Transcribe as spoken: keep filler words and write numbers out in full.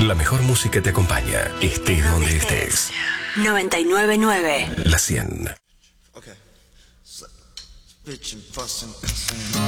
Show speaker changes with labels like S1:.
S1: La mejor música te acompaña, estés donde estés.
S2: noventa y nueve punto nueve.
S1: La cien.
S3: Okay. So, bitchin', fussin', cussin'.